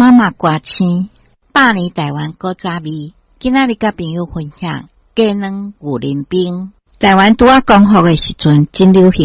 妈妈歌星百年台湾古早味，今仔日甲朋友分享鸡卵牛鳞冰。台湾拄仔光复的时阵，真流行